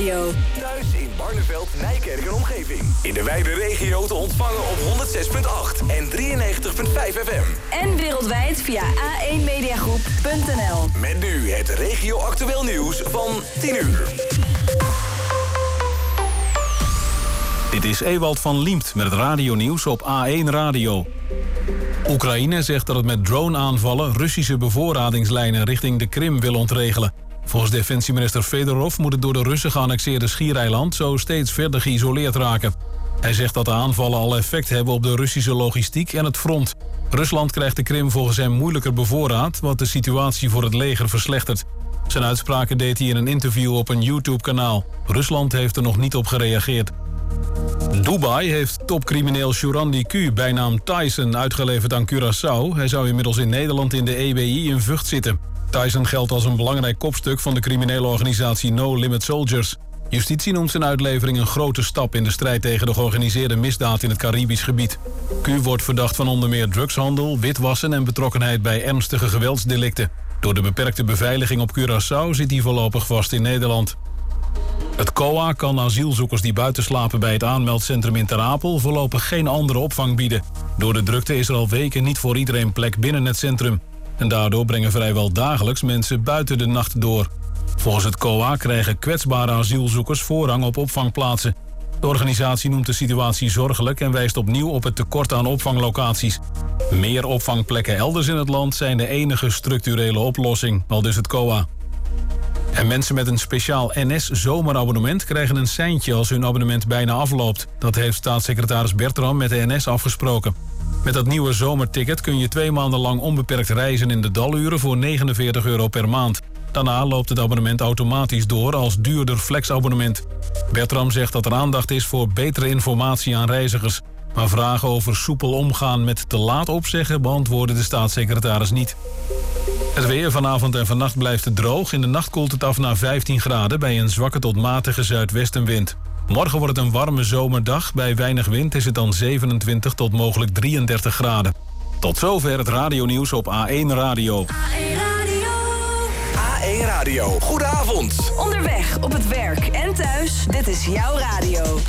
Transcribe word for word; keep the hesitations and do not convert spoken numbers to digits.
Radio. Thuis in Barneveld, Nijkerk en omgeving. In de wijde regio te ontvangen op honderd zes komma acht en drieënnegentig komma vijf F M. En wereldwijd via a één mediagroep punt n l. Met nu het regio-actueel nieuws van tien uur. Dit is Ewald van Liemt met het radionieuws op A één Radio. Oekraïne zegt dat het met drone-aanvallen Russische bevoorradingslijnen richting de Krim wil ontregelen. Volgens defensieminister Fedorov moet het door de Russen geannexeerde schiereiland zo steeds verder geïsoleerd raken. Hij zegt dat de aanvallen al effect hebben op de Russische logistiek en het front. Rusland krijgt de Krim volgens hem moeilijker bevoorraad, wat de situatie voor het leger verslechtert. Zijn uitspraken deed hij in een interview op een YouTube-kanaal. Rusland heeft er nog niet op gereageerd. Dubai heeft topcrimineel Shurandi Q, bijnaam Tyson, uitgeleverd aan Curaçao. Hij zou inmiddels in Nederland in de E B I in Vught zitten. Tyson geldt als een belangrijk kopstuk van de criminele organisatie No Limit Soldiers. Justitie noemt zijn uitlevering een grote stap in de strijd tegen de georganiseerde misdaad in het Caribisch gebied. Q wordt verdacht van onder meer drugshandel, witwassen en betrokkenheid bij ernstige geweldsdelicten. Door de beperkte beveiliging op Curaçao zit hij voorlopig vast in Nederland. Het C O A kan asielzoekers die buiten slapen bij het aanmeldcentrum in Ter Apel voorlopig geen andere opvang bieden. Door de drukte is er al weken niet voor iedereen plek binnen het centrum. En daardoor brengen vrijwel dagelijks mensen buiten de nacht door. Volgens het C O A krijgen kwetsbare asielzoekers voorrang op opvangplaatsen. De organisatie noemt de situatie zorgelijk en wijst opnieuw op het tekort aan opvanglocaties. Meer opvangplekken elders in het land zijn de enige structurele oplossing, aldus het C O A. En mensen met een speciaal N S-zomerabonnement krijgen een seintje als hun abonnement bijna afloopt. Dat heeft staatssecretaris Bertram met de N S afgesproken. Met dat nieuwe zomerticket kun je twee maanden lang onbeperkt reizen in de daluren voor negenenveertig euro per maand. Daarna loopt het abonnement automatisch door als duurder flexabonnement. Bertram zegt dat er aandacht is voor betere informatie aan reizigers. Maar vragen over soepel omgaan met te laat opzeggen beantwoordde de staatssecretaris niet. Het weer vanavond en vannacht blijft het droog. In de nacht koelt het af naar vijftien graden bij een zwakke tot matige zuidwestenwind. Morgen wordt het een warme zomerdag. Bij weinig wind is het dan zevenentwintig tot mogelijk drieëndertig graden. Tot zover het radionieuws op A één Radio. A één Radio. A één Radio, goedenavond. Onderweg, op het werk en thuis, dit is jouw radio.